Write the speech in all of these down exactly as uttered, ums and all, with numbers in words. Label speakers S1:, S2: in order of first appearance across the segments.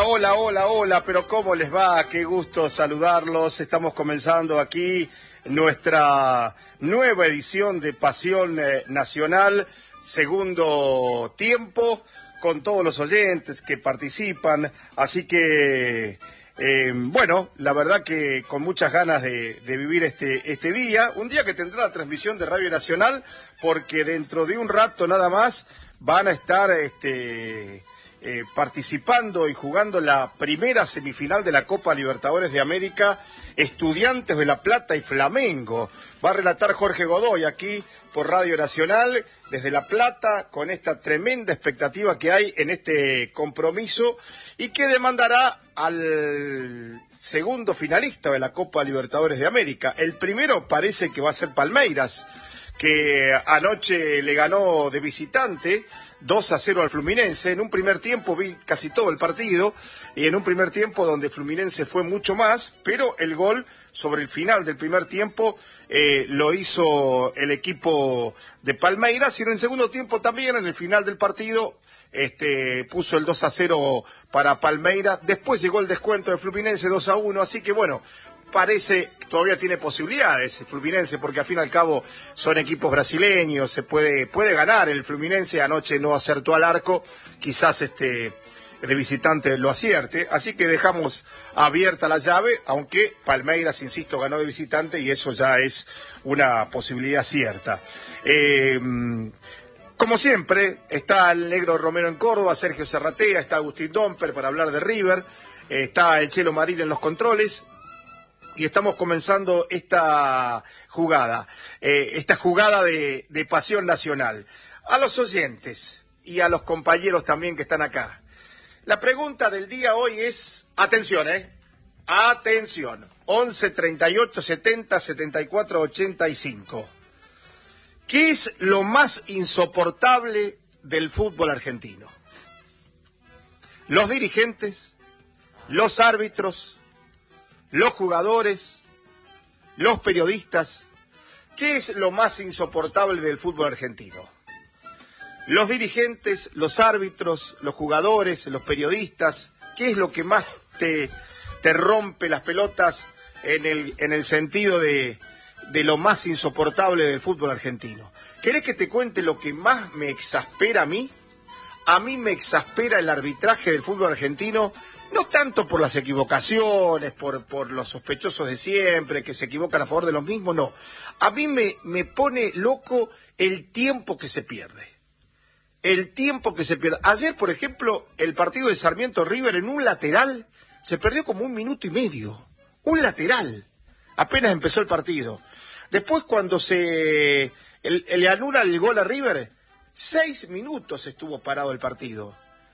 S1: hola, hola, hola, pero ¿cómo les va? Qué gusto saludarlos. Estamos comenzando aquí nuestra nueva edición de Pasión eh, Nacional, segundo tiempo, con todos los oyentes que participan. Así que, eh, bueno, la verdad que con muchas ganas de, de vivir este, este día, un día que tendrá la transmisión de Radio Nacional, porque dentro de un rato nada más van a estar este, eh, participando y jugando la primera semifinal de la Copa Libertadores de América, Estudiantes de La Plata y Flamengo. Va a relatar Jorge Godoy aquí por Radio Nacional desde La Plata, con esta tremenda expectativa que hay en este compromiso y que demandará al segundo finalista de la Copa Libertadores de América. El primero parece que va a ser Palmeiras, que anoche le ganó de visitante dos a cero al Fluminense. En un primer tiempo vi casi todo el partido, y en un primer tiempo donde Fluminense fue mucho más, pero el gol sobre el final del primer tiempo eh, lo hizo el equipo de Palmeiras, y en el segundo tiempo también, en el final del partido, este, puso el dos a cero para Palmeiras. Después llegó el descuento de Fluminense dos a uno, así que bueno, parece que todavía tiene posibilidades el Fluminense, porque al fin y al cabo son equipos brasileños, se puede, puede ganar el Fluminense. Anoche no acertó al arco, quizás este de visitante lo acierte, así que dejamos abierta la llave, aunque Palmeiras, insisto, ganó de visitante y eso ya es una posibilidad cierta. Eh, como siempre, está el Negro Romero en Córdoba, Sergio Serratea, está Agustín Domper para hablar de River, eh, está el Chelo Marín en los controles. Y estamos comenzando esta jugada, eh, esta jugada de, de Pasión Nacional. A los oyentes y a los compañeros también que están acá, la pregunta del día hoy es, atención, ¿eh? Atención, once, treinta y ocho, setenta, setenta y cuatro, ochenta y cinco. ¿Qué es lo más insoportable del fútbol argentino? ¿Los dirigentes? ¿Los árbitros? ¿Los jugadores? ¿Los periodistas? ¿Qué es lo más insoportable del fútbol argentino? Los dirigentes, los árbitros, los jugadores, los periodistas. ¿Qué es lo que más te, te rompe las pelotas en el, en el sentido de, de lo más insoportable del fútbol argentino? ¿Querés que te cuente lo que más me exaspera a mí? A mí me exaspera el arbitraje del fútbol argentino. No tanto por las equivocaciones, por, por los sospechosos de siempre, que se equivocan a favor de los mismos, no. A mí me, me pone loco el tiempo que se pierde. El tiempo que se pierde. Ayer, por ejemplo, el partido de Sarmiento River en un lateral se perdió como un minuto y medio. Un lateral. Apenas empezó el partido. Después, cuando se el, le anula el gol a River, seis minutos estuvo parado el partido.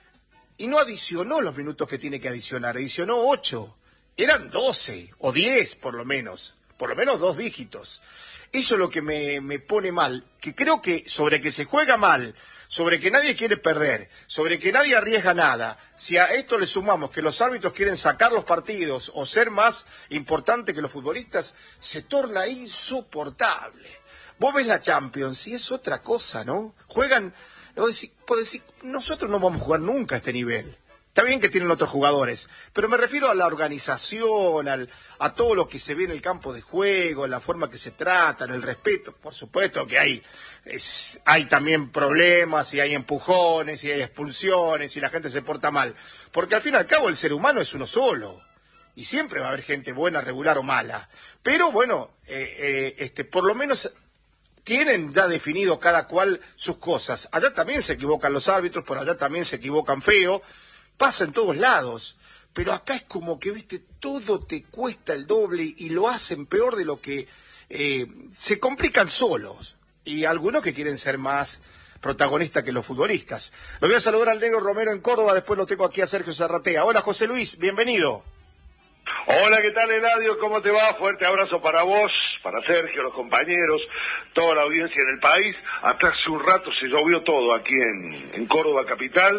S1: Y no adicionó los minutos que tiene que adicionar, adicionó ocho. Eran doce o diez por lo menos, por lo menos dos dígitos. Eso es lo que me, me pone mal, que creo que sobre que se juega mal, sobre que nadie quiere perder, sobre que nadie arriesga nada, si a esto le sumamos que los árbitros quieren sacar los partidos o ser más importante que los futbolistas, se torna insoportable. Vos ves la Champions y es otra cosa, ¿no? Juegan... Vos decís, vos decís, nosotros no vamos a jugar nunca a este nivel. Está bien que tienen otros jugadores, pero me refiero a la organización, al, a todo lo que se ve en el campo de juego, la forma que se tratan, el respeto. Por supuesto que hay, es, hay también problemas, y hay empujones, y hay expulsiones, y la gente se porta mal. Porque al fin y al cabo el ser humano es uno solo. Y siempre va a haber gente buena, regular o mala. Pero bueno, eh, eh, este, por lo menos... tienen ya definido cada cual sus cosas. Allá también se equivocan los árbitros, por allá también se equivocan feo. Pasa en todos lados. Pero acá es como que, viste, todo te cuesta el doble y lo hacen peor de lo que... Eh, se complican solos. Y algunos que quieren ser más protagonistas que los futbolistas. Lo voy a saludar al Negro Romero en Córdoba, después lo tengo aquí a Sergio Serratea. Hola, José Luis, bienvenido.
S2: Hola, ¿qué tal, Eladio? ¿Cómo te va? Fuerte abrazo para vos, para Sergio, los compañeros, toda la audiencia en el país. Hasta hace un rato se llovió todo aquí en, en Córdoba capital.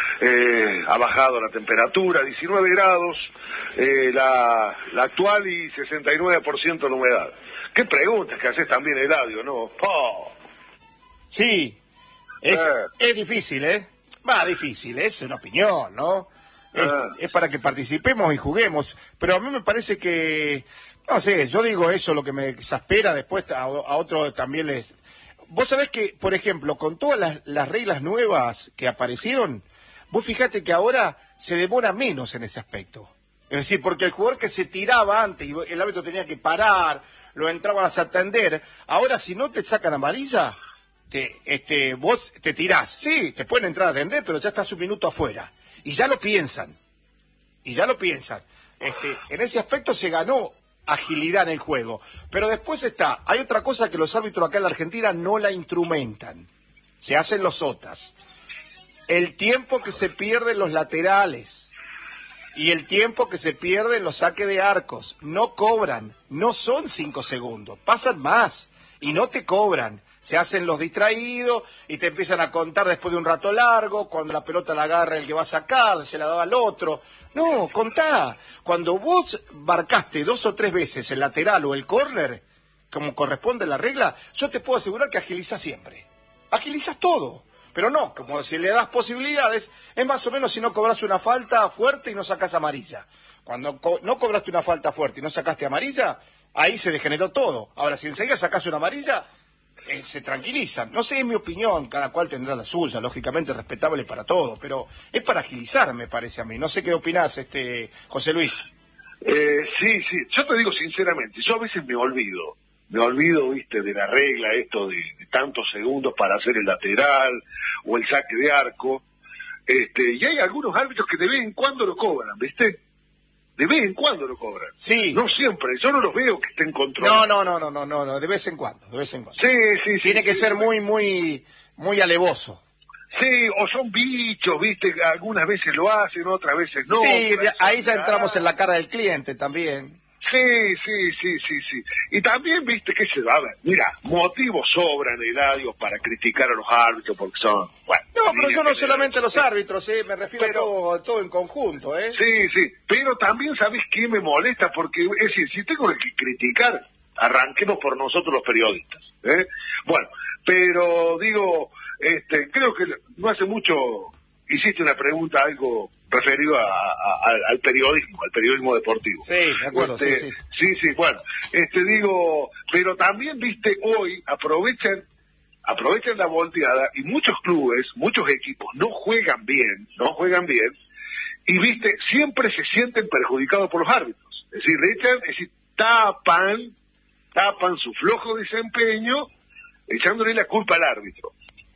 S2: Eh, ha bajado la temperatura, diecinueve grados, eh, la, la actual y sesenta y nueve por ciento la humedad. ¿Qué preguntas que haces también, Eladio, no? ¡Oh!
S1: Sí, es, eh. es difícil, ¿eh? Va, difícil, es una opinión, ¿no? Es,
S2: Ah.
S1: es para que participemos y juguemos, pero a mí me parece que, no sé, yo digo eso, lo que me exaspera después a, a otro también les... Vos sabés que, por ejemplo, con todas las, las reglas nuevas que aparecieron, vos fijate que ahora se demora menos en ese aspecto. Es decir, porque el jugador que se tiraba antes y el árbitro tenía que parar, lo entraban a atender, ahora si no te sacan amarilla, te, este, vos te tirás. Sí, te pueden entrar a atender, pero ya estás un minuto afuera. Y ya lo piensan. Y ya lo piensan. Este, en ese aspecto se ganó agilidad en el juego. Pero después está, hay otra cosa que los árbitros acá en la Argentina no la instrumentan. Se hacen los sotas. El tiempo que se pierde en los laterales y el tiempo que se pierde en los saques de arcos. No cobran, no son cinco segundos, pasan más y no te cobran. Se hacen los distraídos y te empiezan a contar después de un rato largo, cuando la pelota la agarra el que va a sacar, se la daba al otro. No, contá. Cuando vos marcaste dos o tres veces el lateral o el córner, como corresponde a la regla, yo te puedo asegurar que agilizás siempre. Agilizás todo. Pero no, como si le das posibilidades, es más o menos si no cobras una falta fuerte y no sacás amarilla. Cuando co no cobraste una falta fuerte y no sacaste amarilla, ahí se degeneró todo. Ahora, si enseguida sacás una amarilla, eh, se tranquilizan. No sé, es mi opinión, cada cual tendrá la suya, lógicamente respetable para todo, pero es para agilizar, me parece a mí. No sé qué opinás, este, José Luis.
S2: Eh, sí, sí, yo te digo sinceramente, yo a veces me olvido. Me olvido, viste, de la regla, esto de, de tantos segundos para hacer el lateral o el saque de arco. Este, y hay algunos árbitros que de vez en cuando lo cobran, ¿viste? De vez en cuando lo cobran.
S1: Sí.
S2: No siempre, yo no los veo que estén control.
S1: No, no, no, no, no, no, no, de vez en cuando, de vez en cuando.
S2: Sí, sí, sí.
S1: Tiene
S2: sí,
S1: que
S2: sí,
S1: ser
S2: sí.
S1: muy, muy, muy alevoso.
S2: Sí, o son bichos, viste, algunas veces lo hacen, otras veces no.
S1: Sí,
S2: pero
S1: ahí
S2: eso-
S1: ya entramos en la cara del cliente también.
S2: Sí, sí, sí, sí, sí. Y también, viste, que se va a ver. Mira, motivos sobran, Eladio, para criticar a los árbitros porque son... Bueno,
S1: No, pero
S2: líneas
S1: yo no
S2: generales.
S1: solamente a los árbitros, eh, me refiero
S2: Pero-
S1: a todo, a todo en conjunto, ¿eh?
S2: Sí, sí, pero también, ¿sabes qué me molesta? Porque, es decir, si tengo que criticar, arranquemos por nosotros los periodistas, ¿eh? Bueno, pero digo, este, creo que no hace mucho hiciste una pregunta, algo referido a, a- a- al periodismo, al periodismo deportivo.
S1: Sí, de acuerdo,
S2: Este,
S1: sí, sí.
S2: Sí, sí, bueno, este digo, pero también, viste, hoy aprovechan aprovechan la volteada y muchos clubes, muchos equipos no juegan bien, no juegan bien, y viste, siempre se sienten perjudicados por los árbitros. Es decir, le echan, es decir, tapan, tapan su flojo desempeño, echándole la culpa al árbitro.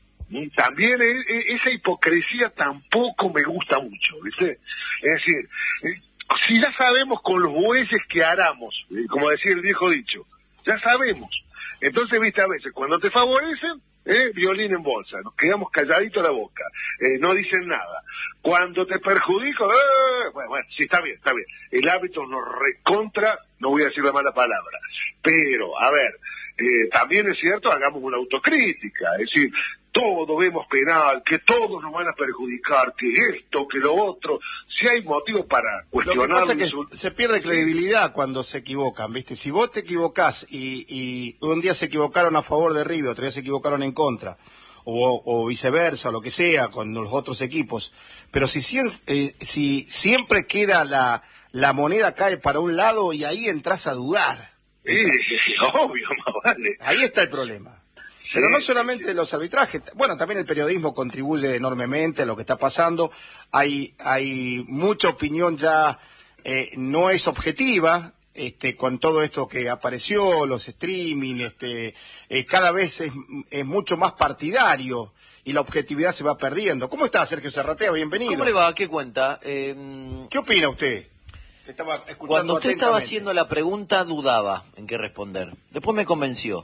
S2: Y también e- e- esa hipocresía tampoco me gusta mucho, ¿viste? Es decir, eh, si ya sabemos con los bueyes que aramos, eh, como decía el viejo dicho, ya sabemos. Entonces, viste, a veces cuando te favorecen, eh, violín en bolsa, nos quedamos calladitos la boca, eh, no dicen nada. Cuando te perjudico, eh, bueno, bueno, sí, está bien, está bien. El árbitro nos recontra, no voy a decir la mala palabra, pero, a ver, eh, también es cierto, hagamos una autocrítica, es decir, todos vemos penal, que todos nos van a perjudicar, que esto, que lo otro. Si hay motivo para
S1: Lo que
S2: cuestionar...
S1: pasa es que se pierde credibilidad cuando se equivocan, ¿viste? Si vos te equivocás y, y un día se equivocaron a favor de River, otro día se equivocaron en contra, o, o viceversa, o lo que sea, con los otros equipos, pero si, sien- eh, si siempre queda la, la moneda cae para un lado y ahí entras a dudar.
S2: Sí, obvio, más vale.
S1: Ahí está el problema. Pero
S2: Sí,
S1: no solamente los arbitrajes, bueno, también el periodismo contribuye enormemente a lo que está pasando. Hay hay mucha opinión ya, eh, no es objetiva, este, con todo esto que apareció, los streaming, este, eh, cada vez es, es mucho más partidario y la objetividad se va perdiendo. ¿Cómo está, Sergio Serratea? Bienvenido.
S3: ¿Cómo le va? ¿Qué cuenta? Eh,
S1: ¿Qué opina usted? Estaba escuchando
S3: cuando usted estaba
S1: atentamente.
S3: haciendo la pregunta, dudaba en qué responder. Después me convenció.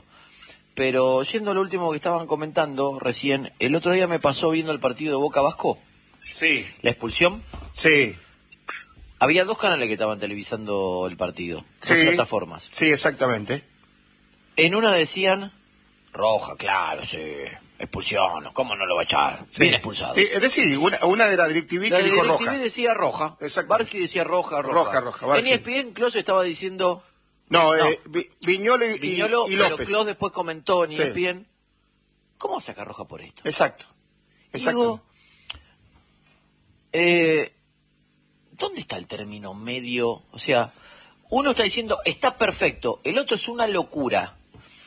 S3: Pero yendo a lo último que estaban comentando recién, el otro día me pasó viendo el partido de Boca Vasco,
S1: Sí,
S3: la expulsión.
S1: sí.
S3: Había dos canales que estaban televisando el partido, dos
S1: Sí.
S3: plataformas.
S1: Sí, exactamente.
S3: En una decían, roja, claro, sí, expulsión, ¿cómo no lo va a echar?
S1: Sí.
S3: Bien expulsado.
S1: Eh, Es decir, una, una de la DirecTV
S3: La
S1: que
S3: de
S1: dijo
S3: DirecTV
S1: roja.
S3: decía roja,
S1: Exacto.
S3: Barqui decía roja, roja.
S1: Roja, roja, Barqui.
S3: En E S P N Close estaba diciendo...
S1: No,
S3: No.
S1: eh, Vi- Viñolo y,
S3: Viñolo,
S1: y- y
S3: pero
S1: López.
S3: Clos después comentó en
S1: Sí.
S3: E S P N, ¿cómo saca roja por esto?
S1: Exacto.
S3: Y
S1: Exacto.
S3: digo, eh, gusta el término medio. O sea, uno está diciendo, está perfecto, el otro es una locura.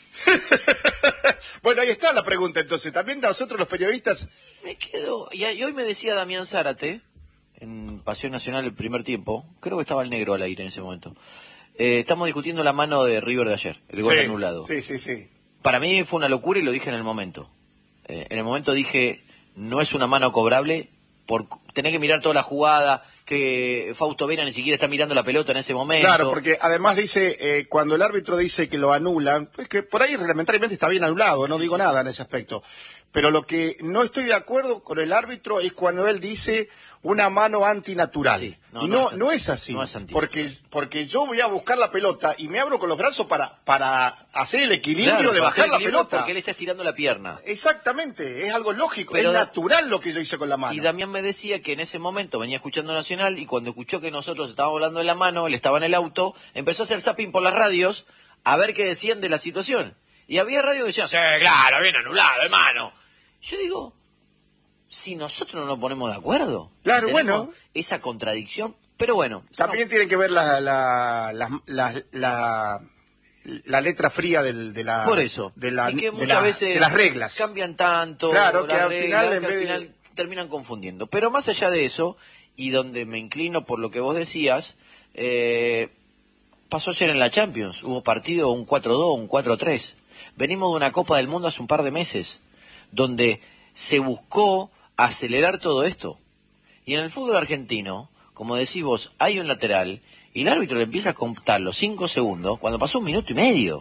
S1: Bueno, ahí está la pregunta entonces. También nosotros los periodistas...
S3: Me quedo... Y, y hoy me decía Damián Zárate, en Pasión Nacional el primer tiempo, creo que estaba el negro al aire en ese momento, eh, estamos discutiendo la mano de River de ayer, el gol
S1: sí,
S3: anulado.
S1: Sí, sí, sí.
S3: Para mí fue una locura y lo dije en el momento. Eh, en el momento dije, no es una mano cobrable, por tener que mirar toda la jugada, que Fausto Vera ni siquiera está mirando la pelota en ese momento.
S1: Claro, porque además dice, eh, cuando el árbitro dice que lo anulan, pues que por ahí reglamentariamente está bien anulado, no digo nada en ese aspecto. Pero lo que no estoy de acuerdo con el árbitro es cuando él dice una mano antinatural. Sí, no, y no, no, es, no es así, no es porque porque yo voy a buscar la pelota y me abro con los brazos para para hacer el equilibrio
S3: claro,
S1: de bajar la pelota.
S3: Porque él está estirando la pierna.
S1: Exactamente, es algo lógico, pero, es natural lo que yo hice con la mano.
S3: Y Damián me decía que en ese momento venía escuchando Nacional y cuando escuchó que nosotros estábamos hablando de la mano, él estaba en el auto, empezó a hacer zapping por las radios a ver qué decían de la situación. Y había radio que decían, sí, claro, bien anulado, hermano. Yo digo, si nosotros no nos ponemos de acuerdo,
S1: claro, bueno,
S3: esa contradicción, pero bueno.
S1: También no. Tienen que ver la la la, la, la, la letra fría del, de la
S3: Por eso,
S1: de, la,
S3: y que
S1: de,
S3: muchas
S1: la,
S3: veces
S1: de las reglas.
S3: Cambian tanto,
S1: claro, que al
S3: reglas,
S1: final, en
S3: que
S1: vez
S3: al final
S1: de...
S3: terminan confundiendo. Pero más allá de eso, y donde me inclino por lo que vos decías, eh, pasó ayer en la Champions, hubo partido un cuatro dos, un cuatro tres. Venimos de una Copa del Mundo hace un par de meses, donde se buscó acelerar todo esto. Y en el fútbol argentino, como decís vos, hay un lateral y el árbitro le empieza a contar los cinco segundos cuando pasó un minuto y medio.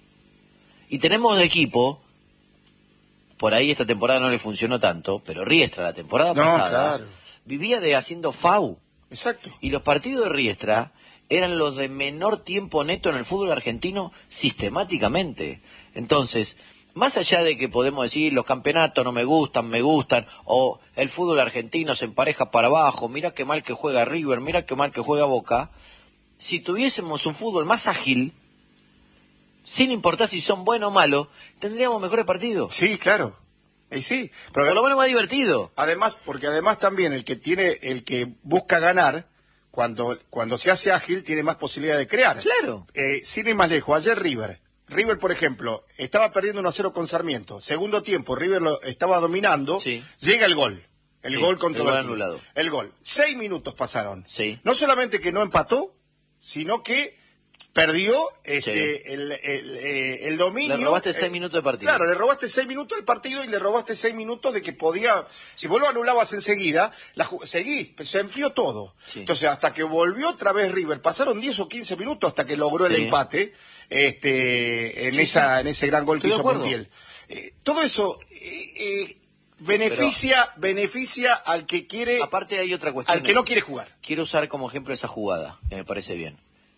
S3: Y tenemos de equipo, por ahí esta temporada no le funcionó tanto, pero Riestra la temporada
S1: no,
S3: pasada
S1: claro.
S3: vivía de haciendo F A U.
S1: Exacto.
S3: Y los partidos de Riestra eran los de menor tiempo neto en el fútbol argentino sistemáticamente. Entonces, más allá de que podemos decir los campeonatos no me gustan, me gustan, o el fútbol argentino se empareja para abajo, mira qué mal que juega River, mira qué mal que juega Boca, si tuviésemos un fútbol más ágil, sin importar si son buenos o malos, tendríamos mejores partidos.
S1: Sí, claro. Y sí, pero
S3: por lo menos más divertido.
S1: Además, porque además también el que tiene, el que busca ganar, cuando cuando se hace ágil, tiene más posibilidad de crear.
S3: Claro.
S1: Eh, sin ir más lejos, ayer River. River, por ejemplo, estaba perdiendo uno a cero con Sarmiento. Segundo tiempo, River lo estaba dominando.
S3: Sí.
S1: Llega el gol. El
S3: sí,
S1: gol controvertido.
S3: El gol anulado.
S1: El gol. Seis minutos pasaron.
S3: Sí.
S1: No solamente que no empató, sino que perdió este,
S3: sí.
S1: el, el, el, el dominio.
S3: Le robaste seis
S1: eh,
S3: minutos de partido.
S1: Claro, le robaste seis minutos del partido y le robaste seis minutos de que podía... Si vos lo anulabas enseguida, la, seguís, se enfrió todo.
S3: Sí.
S1: Entonces, hasta que volvió otra vez River, pasaron diez o quince minutos hasta que logró el
S3: sí. empate.
S1: Este, en
S3: sí,
S1: esa
S3: sí.
S1: en ese gran gol
S3: Estoy
S1: que hizo Montiel. Eh, todo eso eh, eh, beneficia Pero, beneficia al que quiere,
S3: aparte hay otra cuestión,
S1: al que no quiere jugar.
S3: Quiero usar como ejemplo esa jugada, que me parece bien.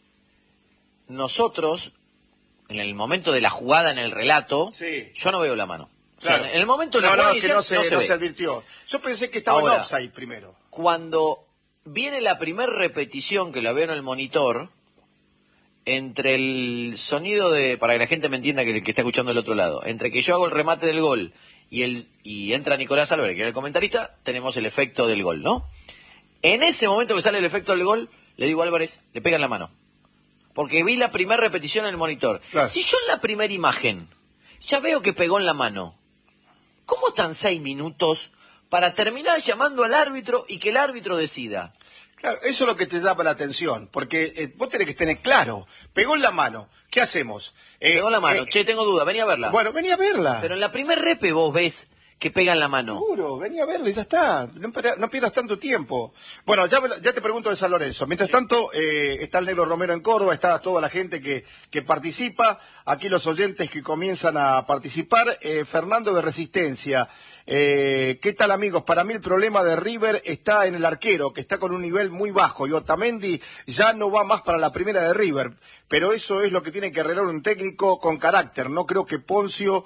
S3: Nosotros, en el momento de la jugada, en el relato,
S1: sí.
S3: yo no veo la mano.
S1: Claro.
S3: O sea, en el momento de la
S1: no,
S3: jugada
S1: no,
S3: inicial,
S1: que no se,
S3: no se,
S1: no
S3: ve.
S1: se advirtió. Yo pensé que estaba
S3: Ahora,
S1: en offside primero.
S3: Cuando viene la primera repetición que la veo en el monitor, entre el sonido de, para que la gente me entienda que, que está escuchando del otro lado, entre que yo hago el remate del gol y el y entra Nicolás Álvarez, que era el comentarista, tenemos el efecto del gol, ¿no? En ese momento que sale el efecto del gol, le digo a Álvarez, le pega en la mano. Porque vi la primera repetición en el monitor.
S1: Claro.
S3: Si yo en la primera imagen ya veo que pegó en la mano, ¿cómo están seis minutos para terminar llamando al árbitro y que el árbitro decida?
S1: Claro, eso es lo que te llama la atención, porque eh, vos tenés que tener claro, pegó en la mano, ¿qué hacemos? Eh,
S3: pegó en la mano,
S1: eh,
S3: che, tengo duda, vení a verla.
S1: Bueno, vení a verla.
S3: Pero en la primer repe vos ves que pega en la mano.
S1: Seguro, vení a verla y ya está, no, no pierdas tanto tiempo. Bueno, ya, ya te pregunto de San Lorenzo. Mientras sí. tanto, eh, está el Negro Romero en Córdoba, está toda la gente que, que participa, aquí los oyentes que comienzan a participar. Eh, Fernando de Resistencia, eh, ¿qué tal amigos? Para mí el problema de River está en el arquero, que está con un nivel muy bajo, y Otamendi ya no va más para la primera de River, pero eso es lo que tiene que arreglar un técnico con carácter. No creo que Poncio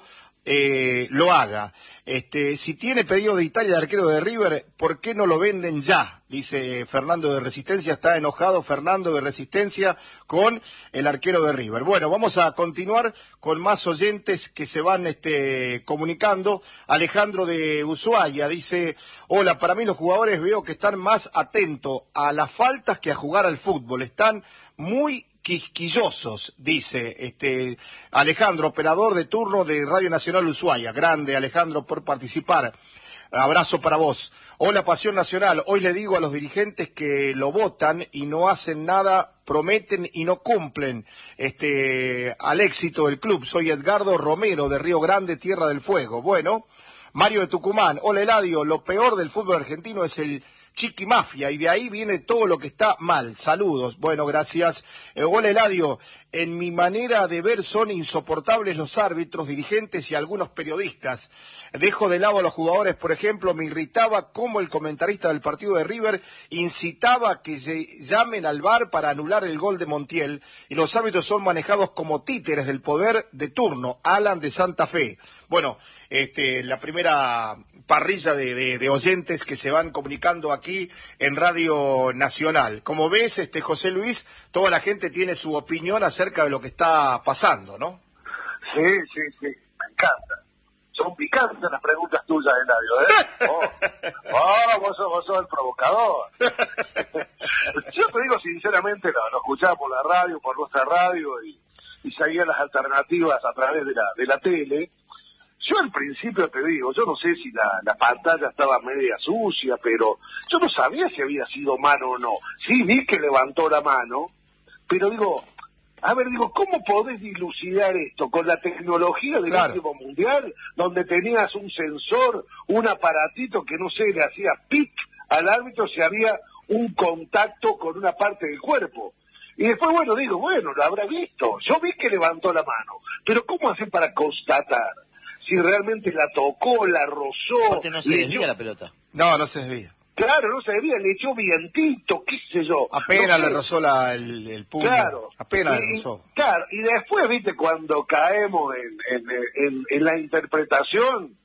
S1: eh, lo haga. Este, si tiene pedido de Italia de arquero de River, ¿por qué no lo venden ya? Dice Fernando de Resistencia, está enojado Fernando de Resistencia con el arquero de River. Bueno, vamos a continuar con más oyentes que se van este, comunicando. Alejandro de Ushuaia dice, hola, para mí los jugadores veo que están más atentos a las faltas que a jugar al fútbol, están muy quisquillosos, dice este Alejandro, operador de turno de Radio Nacional Ushuaia. Grande, Alejandro, por participar. Abrazo para vos. Hola, Pasión Nacional. Hoy le digo a los dirigentes que lo votan y no hacen nada, prometen y no cumplen este al éxito del club. Soy Edgardo Romero, de Río Grande, Tierra del Fuego. Bueno, Mario de Tucumán. Hola, Eladio. Lo peor del fútbol argentino es el Chiqui Mafia, y de ahí viene todo lo que está mal. Saludos. Bueno, gracias. Eh, hola, Eladio. En mi manera de ver son insoportables los árbitros, dirigentes y algunos periodistas. Dejo de lado a los jugadores, por ejemplo, me irritaba cómo el comentarista del partido de River incitaba a que se llamen al V A R para anular el gol de Montiel, y los árbitros son manejados como títeres del poder de turno. Alan de Santa Fe. Bueno, este, la primera parrilla de, de, de oyentes que se van comunicando aquí en Radio Nacional. Como ves, este José Luis, toda la gente tiene su opinión acerca de lo que está pasando, ¿no?
S2: Sí, sí, sí, me encanta. Son picantes las preguntas tuyas, Eladio, ¿eh? Oh, oh vos, sos, vos sos el provocador. Yo te digo sinceramente, lo, lo escuchaba por la radio, por nuestra radio, y, y seguía las alternativas a través de la, de la tele. Yo al principio te digo, yo no sé si la, la pantalla estaba media sucia, pero yo no sabía si había sido mano o no. Sí, vi que levantó la mano, pero digo, a ver, digo, ¿cómo podés dilucidar esto con la tecnología del
S1: claro.
S2: último mundial, donde tenías un sensor, un aparatito que no sé, le hacía pic al árbitro si había un contacto con una parte del cuerpo? Y después, bueno, digo, bueno, lo habrá visto. Yo vi que levantó la mano, pero ¿cómo hacen para constatar si realmente la tocó, la rozó?
S3: Porque no se desvía echó... la pelota.
S1: No, no se desvía.
S2: Claro, no se desvía, le echó vientito, qué sé yo.
S1: Apenas
S2: no
S1: le rozó la, el, el puño.
S2: Claro.
S1: Apenas
S2: y,
S1: le rozó.
S2: Claro, y después, viste, cuando caemos en, en, en, en la interpretación,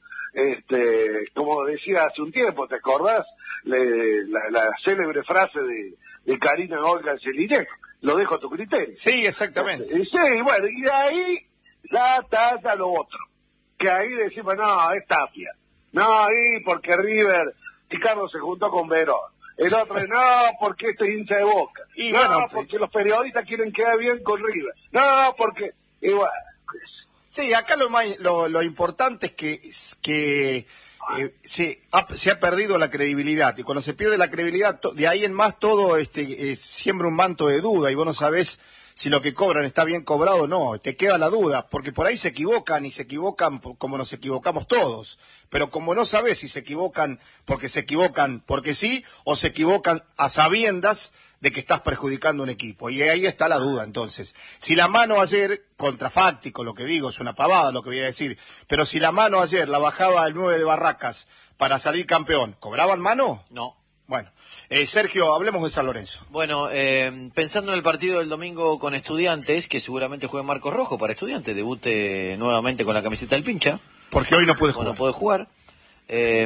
S2: este, como decía hace un tiempo, ¿te acordás? Le, la, la célebre frase de, de Karina Olga Celinek, lo dejo a tu criterio.
S1: Sí, exactamente.
S2: Y, sí, bueno, y de ahí la tasa lo otro. Que ahí decimos, no, es Tapia. No, ahí porque River, Ricardo se juntó con Verón. El otro, no, porque este es hincha de Boca.
S1: Y
S2: no,
S1: bueno,
S2: porque los periodistas quieren quedar bien con River. No, porque... Y bueno, pues...
S1: Sí, acá lo, más, lo, lo importante es que, que eh, se, ha, se ha perdido la credibilidad. Y cuando se pierde la credibilidad, to, de ahí en más todo este, eh, siembra un manto de duda y vos no sabés si lo que cobran está bien cobrado o no, te queda la duda, porque por ahí se equivocan y se equivocan como nos equivocamos todos, pero como no sabés si se equivocan porque se equivocan porque sí, o se equivocan a sabiendas de que estás perjudicando un equipo, y ahí está la duda. Entonces, si la mano ayer, contrafáctico lo que digo, es una pavada lo que voy a decir, pero si la mano ayer la bajaba el nueve de Barracas para salir campeón, ¿cobraban mano?
S3: No.
S1: Bueno. Eh, Sergio, hablemos de San Lorenzo.
S3: Bueno, eh, pensando en el partido del domingo con Estudiantes, que seguramente juegue Marcos Rojo para Estudiantes, debute nuevamente con la camiseta del pincha.
S1: Porque hoy no puede jugar.
S3: No puede jugar. Eh,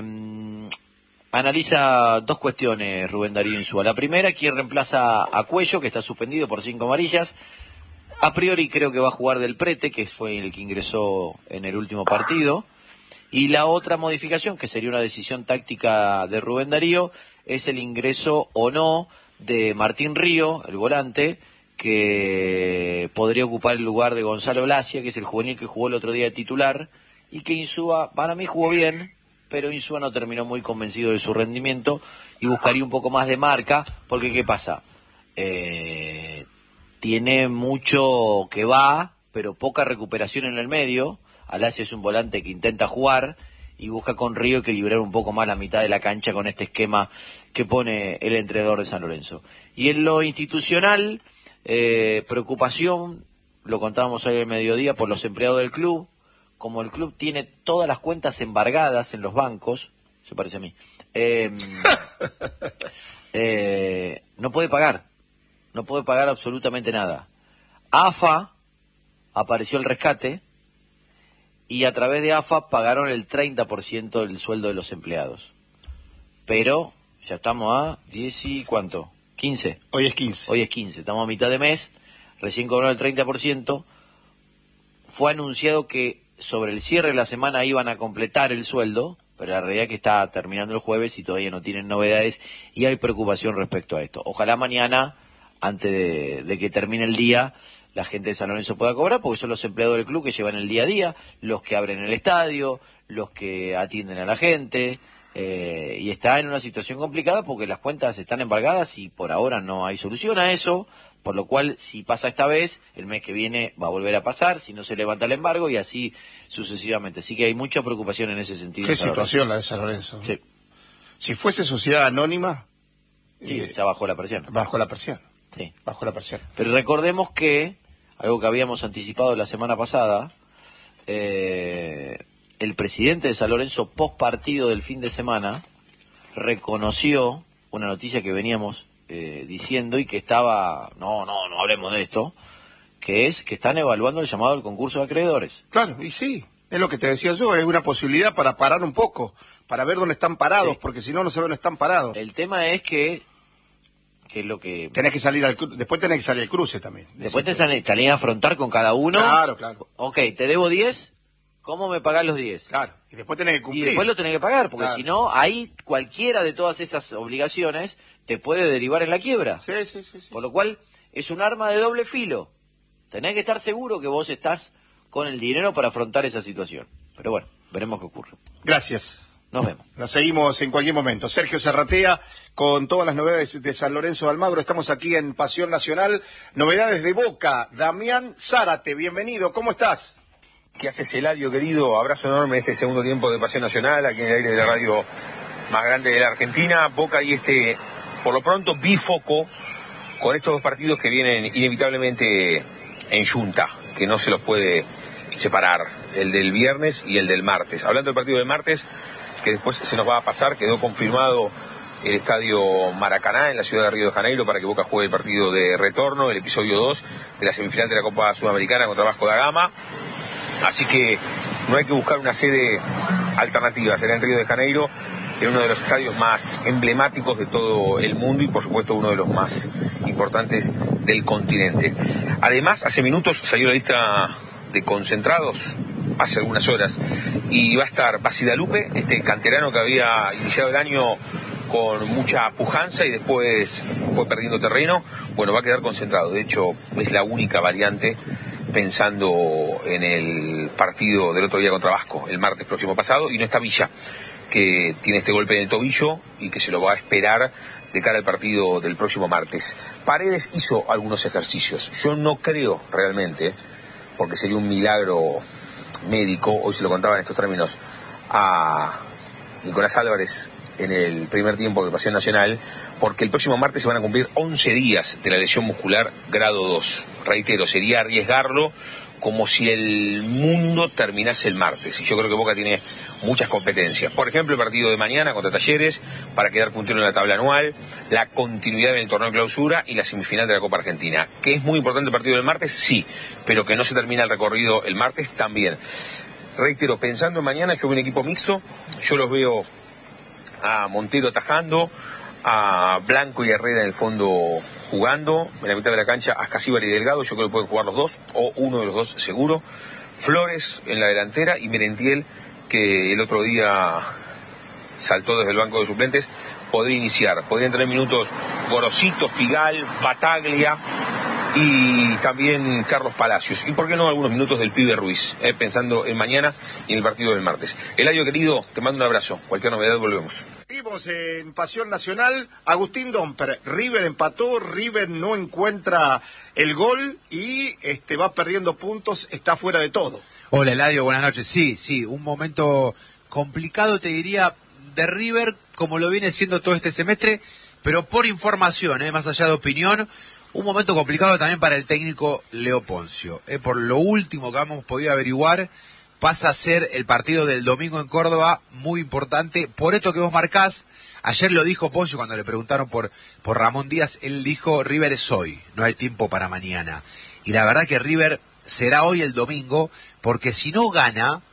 S3: analiza dos cuestiones Rubén Darío Insúa. La primera, quién reemplaza a Cuello, que está suspendido por cinco amarillas. A priori creo que va a jugar Del Prete, que fue el que ingresó en el último partido. Y la otra modificación, que sería una decisión táctica de Rubén Darío, es el ingreso o no de Martín Río, el volante, que podría ocupar el lugar de Gonzalo Blasia, que es el juvenil que jugó el otro día de titular, y que Insúa, para mí jugó bien, pero Insúa no terminó muy convencido de su rendimiento y buscaría un poco más de marca, porque ¿qué pasa? Eh, tiene mucho que va, pero poca recuperación en el medio. Alacia es un volante que intenta jugar y busca con Río equilibrar un poco más la mitad de la cancha con este esquema que pone el entrenador de San Lorenzo. Y en lo institucional, eh, preocupación, lo contábamos hoy al mediodía, por los empleados del club. Como el club tiene todas las cuentas embargadas en los bancos, se parece a mí, eh, eh, no puede pagar, no puede pagar absolutamente nada. A F A apareció el rescate y a través de A F A pagaron el treinta por ciento del sueldo de los empleados. Pero ya estamos a diez y ¿cuánto? quince.
S1: Hoy es quince.
S3: Hoy es quince, estamos a mitad de mes, recién cobraron el treinta por ciento. Fue anunciado que sobre el cierre de la semana iban a completar el sueldo, pero la realidad es que está terminando el jueves y todavía no tienen novedades y hay preocupación respecto a esto. Ojalá mañana, antes de, de que termine el día, la gente de San Lorenzo pueda cobrar, porque son los empleados del club que llevan el día a día, los que abren el estadio, los que atienden a la gente, eh, y está en una situación complicada porque las cuentas están embargadas y por ahora no hay solución a eso, por lo cual si pasa esta vez, el mes que viene va a volver a pasar, si no se levanta el embargo y así sucesivamente. Así que hay mucha preocupación en ese sentido.
S1: ¿Qué situación la de San Lorenzo?
S3: Sí.
S1: Si fuese sociedad anónima...
S3: Sí,
S1: eh,
S3: ya bajó la presión.
S1: Bajó la presión.
S3: Sí.
S1: Bajó la presión.
S3: Pero recordemos que, algo que habíamos anticipado la semana pasada, eh, el presidente de San Lorenzo, post partido del fin de semana, reconoció una noticia que veníamos eh, diciendo y que estaba, no, no, no hablemos de esto, que es que están evaluando el llamado al concurso de acreedores.
S1: Claro, y sí, es lo que te decía yo, es una posibilidad para parar un poco, para ver dónde están parados, sí. Porque si no, no se ve dónde están parados.
S3: El tema es que, que es lo que...
S1: Tenés que salir al cru... después tenés que salir al cruce también.
S3: Después te salís a afrontar con cada uno.
S1: Claro, claro.
S3: Ok, te debo diez, ¿cómo me pagás los diez?
S1: Claro, y después tenés que cumplir.
S3: Y después lo tenés que pagar, porque
S1: claro.
S3: Si no, ahí cualquiera de todas esas obligaciones te puede derivar en la quiebra.
S1: Sí, sí, sí. sí
S3: Por lo cual, es un arma de doble filo. Tenés que estar seguro que vos estás con el dinero para afrontar esa situación. Pero bueno, veremos qué ocurre.
S1: Gracias.
S3: Nos vemos.
S1: Nos seguimos en cualquier momento. Sergio Zarratea, con todas las novedades de San Lorenzo de Almagro. Estamos aquí en Pasión Nacional. Novedades de Boca. Damián Zárate, bienvenido. ¿Cómo estás?
S4: ¿Qué haces, Eladio, querido? Abrazo enorme en este segundo tiempo de Pasión Nacional, aquí en el aire de la radio más grande de la Argentina. Boca y este, por lo pronto, bifoco con estos dos partidos que vienen inevitablemente en yunta, que no se los puede separar, el del viernes y el del martes. Hablando del partido del martes, que después se nos va a pasar, quedó confirmado el estadio Maracaná en la ciudad de Río de Janeiro para que Boca juegue el partido de retorno, el episodio dos de la semifinal de la Copa Sudamericana contra Vasco da Gama. Así que no hay que buscar una sede alternativa, será en Río de Janeiro, en uno de los estadios más emblemáticos de todo el mundo y por supuesto uno de los más importantes del continente. Además, hace minutos salió la lista de concentrados, hace algunas horas, y va a estar Basidalupe, este canterano que había iniciado el año con mucha pujanza y después fue perdiendo terreno. Bueno, va a quedar concentrado, de hecho es la única variante pensando en el partido del otro día contra Vasco, el martes próximo pasado, y no está Villa, que tiene este golpe en el tobillo y que se lo va a esperar de cara al partido del próximo martes. Paredes hizo algunos ejercicios, yo no creo realmente, porque sería un milagro médico, hoy se lo contaba en estos términos a Nicolás Álvarez en el primer tiempo de Pasión Nacional, porque el próximo martes se van a cumplir once días de la lesión muscular grado dos. Reitero, sería arriesgarlo como si el mundo terminase el martes, y yo creo que Boca tiene muchas competencias. Por ejemplo, el partido de mañana contra Talleres para quedar puntero en la tabla anual, la continuidad en el torneo de clausura y la semifinal de la Copa Argentina. ¿Que es muy importante el partido del martes? Sí, pero que no se termina el recorrido el martes también. Reitero, pensando en mañana, yo veo un equipo mixto, yo los veo a Montero atajando, a Blanco y Herrera en el fondo jugando, en la mitad de la cancha a Ascasíbar y Delgado, yo creo que pueden jugar los dos, o uno de los dos seguro, Flores en la delantera y Merentiel, que el otro día saltó desde el banco de suplentes, podría iniciar, podrían tener minutos Gorosito, Figal, Bataglia y también Carlos Palacios, y por qué no algunos minutos del pibe Ruiz, eh, pensando en mañana y en el partido del martes. Eladio querido, te mando un abrazo, cualquier novedad volvemos.
S1: Seguimos en Pasión Nacional. Agustín Domper, River empató, River no encuentra el gol y este va perdiendo puntos, está fuera de todo.
S5: Hola Eladio, buenas noches. Sí, sí, un momento complicado, te diría, de River, como lo viene siendo todo este semestre, pero por información, eh, más allá de opinión, un momento complicado también para el técnico Leo Poncio. Eh, por lo último que hemos podido averiguar, pasa a ser el partido del domingo en Córdoba muy importante. Por esto que vos marcás, ayer lo dijo Poncio cuando le preguntaron por, por Ramón Díaz, él dijo, River es hoy, no hay tiempo para mañana. Y la verdad que River será hoy el domingo, porque si no gana,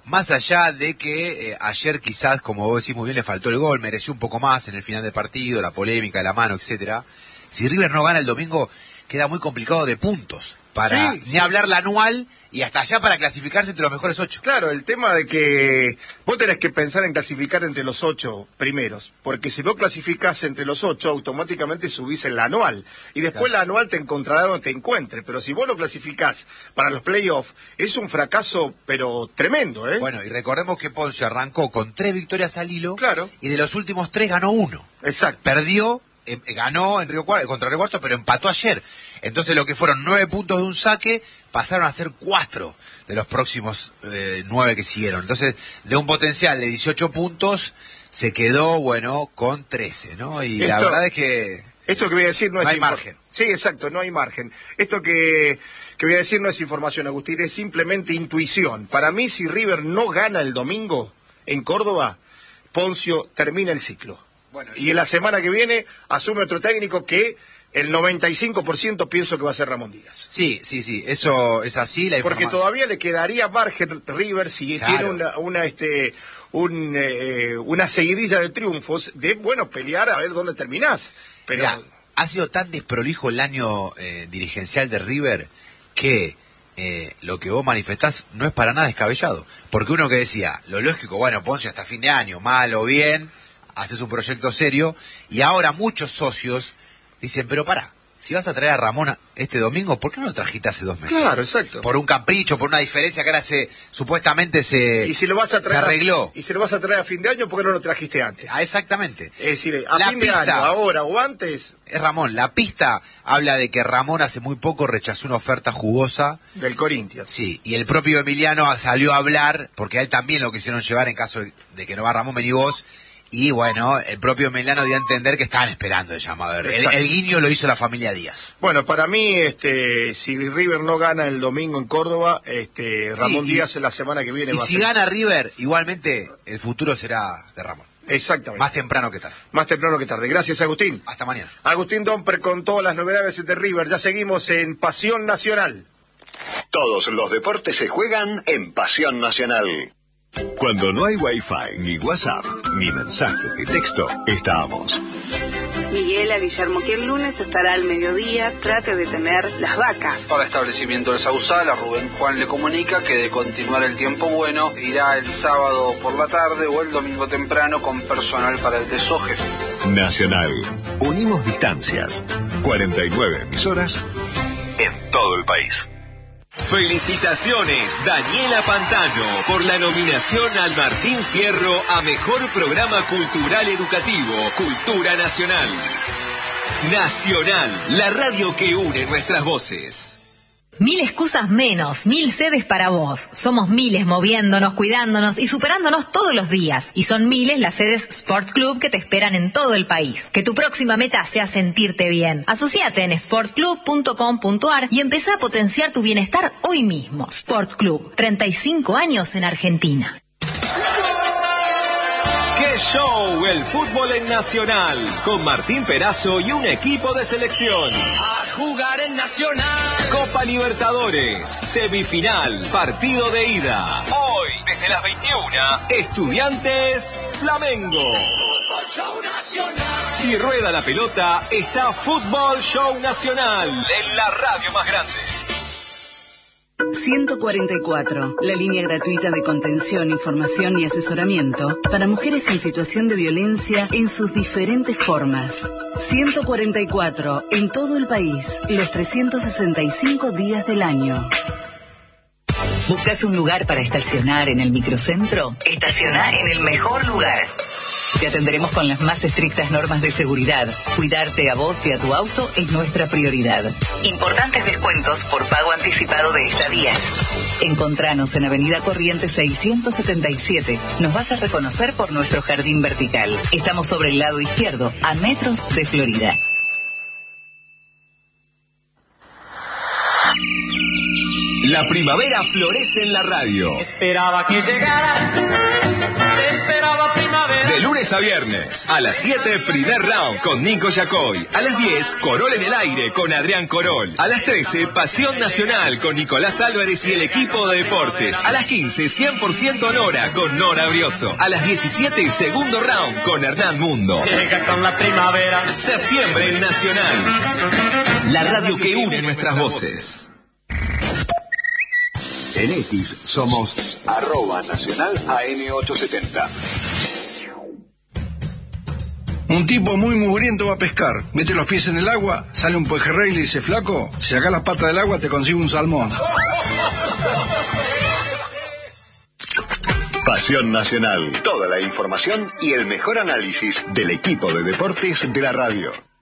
S5: más allá de que eh, ayer quizás, como vos decís muy bien, le faltó el gol, mereció un poco más en el final del partido, la polémica, la mano, etcétera. Si River no gana el domingo, queda muy complicado de puntos para sí, ni sí. hablar la anual y hasta allá para clasificarse entre los mejores ocho.
S1: Claro, el tema de que vos tenés que pensar en clasificar entre los ocho primeros, porque si no clasificás entre los ocho, automáticamente subís en la anual, y después claro. la anual te encontrará donde te encuentre, pero si vos no clasificás para los playoffs, es un fracaso, pero tremendo, ¿eh?
S5: Bueno, y recordemos que Ponce arrancó con tres victorias al hilo,
S1: claro.
S5: y de los últimos tres ganó uno.
S1: Exacto.
S5: Perdió, eh, ganó en Río Cuarto, contra Río Cuarto, pero empató ayer. Entonces lo que fueron nueve puntos de un saque pasaron a ser cuatro de los próximos eh, nueve que siguieron. Entonces, de un potencial de dieciocho puntos, se quedó, bueno, con trece, ¿no? Y esto, la verdad es que...
S1: Esto que voy a decir no,
S5: no
S1: es...
S5: hay margen.
S1: Sí, exacto, no hay margen. Esto que, que voy a decir no es información, Agustín, es simplemente intuición. Para mí, si River no gana el domingo en Córdoba, Poncio termina el ciclo. Bueno, y en la semana que viene asume otro técnico que... El noventa y cinco por ciento pienso que va a ser Ramón Díaz.
S5: Sí, sí, sí, eso es así. La
S1: Porque todavía le quedaría margen River si claro. tiene una, una, este, un, eh, una seguidilla de triunfos de, bueno, pelear a ver dónde terminás. Pero
S5: Mirá, ha sido tan desprolijo el año eh, dirigencial de River que eh, lo que vos manifestás no es para nada descabellado. Porque uno que decía, lo lógico, bueno, Ponce hasta fin de año, mal o bien, haces un proyecto serio, y ahora muchos socios dicen, pero pará, si vas a traer a Ramón este domingo, ¿por qué no lo trajiste hace dos meses?
S1: Claro, exacto.
S5: Por un capricho, por una diferencia que ahora se, supuestamente se,
S1: y si lo vas a traer
S5: se arregló.
S1: A, y si lo vas a traer a fin de año, ¿por qué no lo trajiste antes?
S5: Ah, exactamente.
S1: Es decir, a
S5: la
S1: fin
S5: pista,
S1: de año, ahora o antes...
S5: Es Ramón, la pista habla de que Ramón hace muy poco rechazó una oferta jugosa.
S1: Del Corinthians.
S5: Sí, y el propio Emiliano salió a hablar, porque a él también lo quisieron llevar en caso de que no va Ramón, vení vos. Y bueno, el propio Milano dio a entender que estaban esperando el llamado. El, el guiño lo hizo la familia Díaz.
S1: Bueno, para mí, este, si River no gana el domingo en Córdoba, este, Ramón sí, y, Díaz en la semana que viene
S5: y
S1: va
S5: si
S1: a ser...
S5: gana River, igualmente el futuro será de Ramón.
S1: Exactamente.
S5: Más temprano que tarde.
S1: Más temprano que tarde. Gracias, Agustín.
S5: Hasta mañana.
S1: Agustín Domper con todas las novedades de River. Ya seguimos en Pasión Nacional.
S6: Todos los deportes se juegan en Pasión Nacional.
S7: Cuando no hay Wi-Fi, ni WhatsApp, ni mensaje de texto, estamos.
S8: Miguel a Guillermo que el lunes estará al mediodía, trate de tener las vacas.
S9: Para establecimiento del Sausal, a Rubén Juan le comunica que de continuar el tiempo bueno, irá el sábado por la tarde o el domingo temprano con personal para el desoje.
S7: Nacional. Unimos distancias. cuarenta y nueve emisoras en todo el país.
S10: Felicitaciones, Daniela Pantano, por la nominación al Martín Fierro a Mejor Programa Cultural Educativo, Cultura Nacional. Nacional, la radio que une nuestras voces.
S11: Mil excusas menos, mil sedes para vos. Somos miles moviéndonos, cuidándonos y superándonos todos los días. Y son miles las sedes Sport Club que te esperan en todo el país. Que tu próxima meta sea sentirte bien. Asociate en sport club punto com punto a r y empezá a potenciar tu bienestar hoy mismo. Sport Club, treinta y cinco años en Argentina.
S10: ¡Qué show! El fútbol en Nacional, con Martín Perazo y un equipo de selección.
S12: A jugar en Nacional.
S10: Copa Libertadores, semifinal, partido de ida. Hoy, desde las veintiuna, Estudiantes Flamengo.
S12: Fútbol Show Nacional.
S10: Si rueda la pelota, está Fútbol Show Nacional, en la radio más grande.
S13: ciento cuarenta y cuatro, la línea gratuita de contención, información y asesoramiento para mujeres en situación de violencia en sus diferentes formas. ciento cuarenta y cuatro, en todo el país, los trescientos sesenta y cinco días del año.
S14: ¿Buscas un lugar para estacionar en el microcentro? Estacionar en el mejor lugar. Te atenderemos con las más estrictas normas de seguridad. Cuidarte a vos y a tu auto es nuestra prioridad. Importantes descuentos por pago anticipado de estadías. Encontranos en Avenida Corrientes seiscientos setenta y siete. Nos vas a reconocer por nuestro jardín vertical. Estamos sobre el lado izquierdo, a metros de Florida.
S10: La primavera florece en la radio.
S12: Esperaba que llegaras, esperaba primavera.
S10: De lunes a viernes, a las siete, primer round con Nico Yacoy. A las diez, Corol en el aire con Adrián Corol. A las trece, Pasión Nacional con Nicolás Álvarez y el equipo de deportes. A las quince, cien por ciento Nora con Nora Brioso. A las diecisiete, segundo round con Hernán Mundo.
S12: Llega con la primavera.
S10: Septiembre en Nacional. La radio que une nuestras voces.
S6: En X somos arroba nacional A M ochocientos setenta.
S15: Un tipo muy mugriento va a pescar, mete los pies en el agua, sale un pejerrey y le dice: flaco, si sacás las patas del agua te consigo un salmón.
S6: Pasión Nacional. Toda la información y el mejor análisis del equipo de deportes de la radio.